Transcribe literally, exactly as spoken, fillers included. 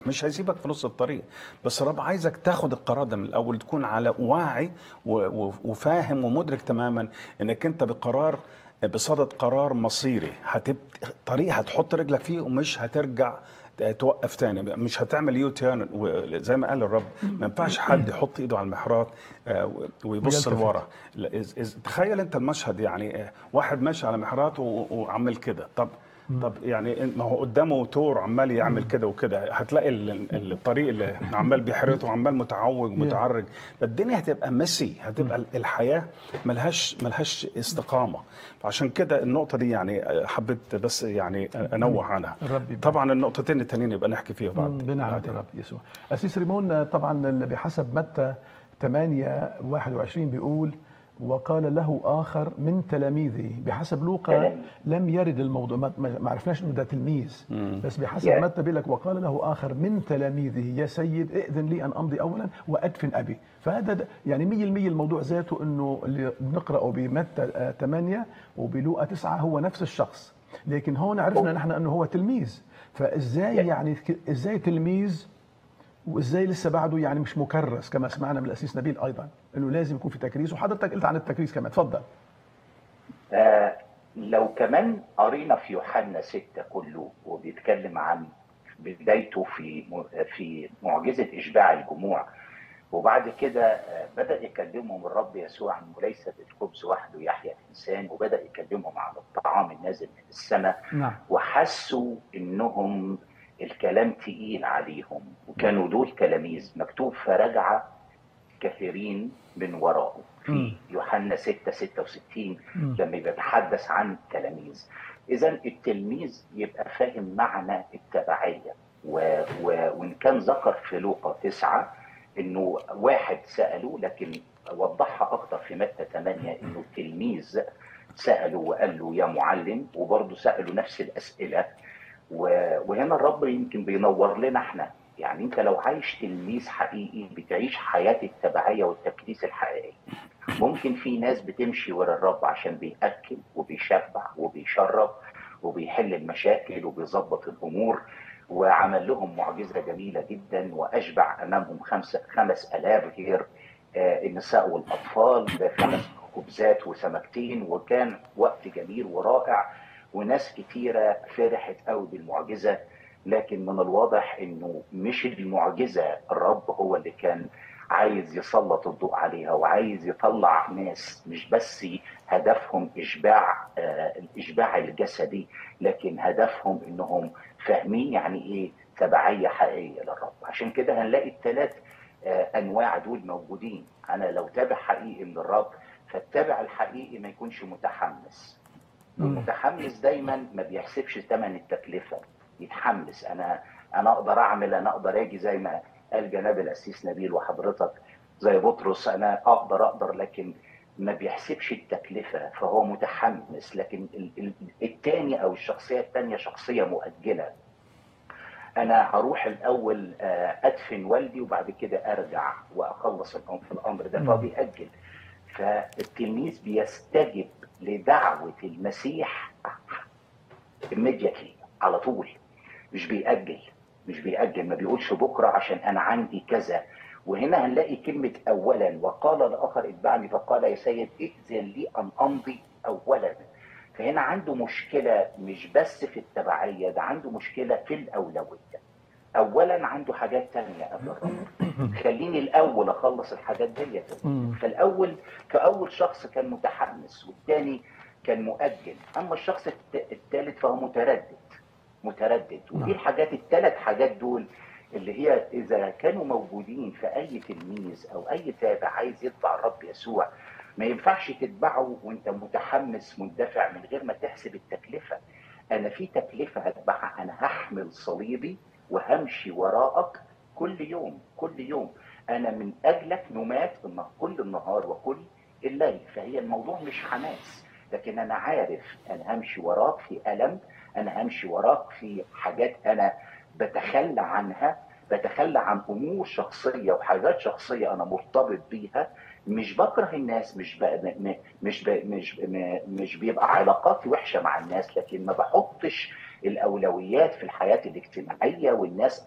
مش هيسيبك في نص الطريق، بس الرب عايزك تاخد القرار ده من الاول، تكون على واعي و- و- وفاهم ومدرك تماما انك انت بقرار بصدد قرار مصيري، هتب... طريق هتحط رجلك فيه ومش هترجع توقف تاني، مش هتعمل يو تيرن. وزي ما قال الرب ما ينفعش حد يحط ايده على المحرات آه، ويبص ويلتفت. لورا. لا، إز- إز- تخيل انت المشهد، يعني آه، واحد ماشي على محرات و- وعمل كده. طب طب يعني ما هو قدامه تور عمال يعمل كده وكده، هتلاقي ال- ال- الطريق اللي عمال بيحرطه وعمال متعوج Yeah. متعرج. الدنيا هتبقى ميسي، هتبقى الحياة ملهاش ملهاش استقامة. عشان كده النقطة دي يعني حبيت بس يعني جميل. أنوه عنها. الرب يبارك. طبعا النقطتين التانيين يبقى نحكي فيها بعد مم، بنعمة بعدين. الرب يسوع. أسيس ريمون، طبعا بحسب متى ثمانية واحد وعشرين بيقول: وقال له آخر من تلاميذه. بحسب لوقا تلاميذ. لم يرد الموضوع، ما ما- ما عرفناش انه ده تلميذ، بس بحسب يا متى بيقول لك: وقال له آخر من تلاميذه يا سيد ائذن لي أن أمضي أولا وأدفن أبي. فهذا ده- يعني مية المية الموضوع ذاته انه اللي بنقرأه بمتى آه، ثمانية وبلوقا تسعة هو نفس الشخص، لكن هون عرفنا نحن انه هو تلميذ. فازاي يا يعني ك- ازاي تلميذ وازاي لسه بعده يعني مش مكرس، كما سمعنا من الاسيس نبيل ايضا انه لازم يكون في تكريس، وحضرتك قلت عن التكريس كمان. تفضل. آه لو كمان قرينا في يوحنا ستة كله وبيتكلم عن بدايته في م- في معجزة إشباع الجموع، وبعد كده آه، بدأ يكلمهم الرب يسوع عن ليس بالخبز وحده يحيى الإنسان، وبدأ يكلمهم عن الطعام النازل من السماء، نعم. وحسوا إنهم الكلام تقيل عليهم، وكانوا دول تلاميذ مكتوب فرجع كثيرين من وراءه مم. في يوحنا ستة ستة وستين مم. لما بيتحدث عن التلاميذ. إذا التلميذ يبقى فاهم معنى التبعية، و... و... وإن كان ذكر في لوقا تسعة إنه واحد سأله، لكن وضحها أكتر في متى ثمانية إنه التلميذ سأله وقال له يا معلم، وبرضه سألوا نفس الأسئلة. و- وهنا الرب يمكن بينور لنا احنا، يعني انت لو عايش تلميذ حقيقي بتعيش حياة التبعية والتكريس الحقيقي. ممكن في ناس بتمشي ورا الرب عشان بيأكل وبيشبع وبيشرب وبيحل المشاكل وبيظبط الأمور، وعمل لهم معجزة جميلة جدا وأشبع أمامهم خمسة خمس آلاف غير آه، النساء والأطفال بخمس خبزات وسمكتين، وكان وقت جميل ورائع وناس كتيرة فرحت قوي بالمعجزة. لكن من الواضح انه مش المعجزة الرب هو اللي كان عايز يسلط الضوء عليها، وعايز يطلع ناس مش بس هدفهم اشباع آه الاشباع الجسدي، لكن هدفهم انهم فاهمين يعني ايه تبعية حقيقية للرب. عشان كده هنلاقي الثلاث آه انواع دول موجودين. انا لو تابع حقيقي من الرب، فالتابع الحقيقي ما يكونش متحمس، مم. والمتحمس دايما ما بيحسبش ثمن التكلفه. يتحمس، انا انا اقدر اعمل، انا اقدر اجي زي ما قال جناب الاسيس نبيل وحضرتك زي بطرس، انا اقدر اقدر لكن ما بيحسبش التكلفه، فهو متحمس. لكن ال- ال- التاني او الشخصيه التانيه شخصيه مؤجله، انا هروح الاول آه، ادفن والدي وبعد كده ارجع واخلص الأم- في الامر ده، فهو مم. بيأجل. فالتلميذ بيستجب لدعوة المسيح immediately على طول، مش بيأجل. مش بيأجل، ما بيقولش بكرة عشان أنا عندي كذا. وهنا هنلاقي كلمة أولا، وقال الآخر اتبعني، فقال يا سيد ائذن لي أن أمضي أولا. فهنا عنده مشكلة مش بس في التبعية، ده عنده مشكلة في الأولوية. اولا عنده حاجات تانية قبل الرب، خليني الاول اخلص الحاجات ديت. مم. فالاول كاول شخص كان متحمس، والتاني كان مؤجل، اما الشخص الت- التالت فهو متردد. متردد ودي نعم. الحاجات الثلاث حاجات دول اللي هي اذا كانوا موجودين في اي تلميذ او اي تابع عايز يتبع الرب يسوع، ما ينفعش تتبعه وانت متحمس مندفع من غير ما تحسب التكلفه. انا في تكلفه هتبعها، انا هحمل صليبي وهمشي وراءك كل يوم كل يوم. انا من اجلك نمات النهار- كل النهار وكل الليل. فهي الموضوع مش حماس، لكن انا عارف انا همشي وراك في الم، انا همشي وراك في حاجات انا بتخلى عنها، بتخلى عن امور شخصيه وحاجات شخصيه انا مرتبط بيها. مش بكره الناس، مش ب... م- مش ب... مش م- مش بيبقى علاقاتي وحشه مع الناس، لكن ما بحطش الاولويات في الحياه الاجتماعيه والناس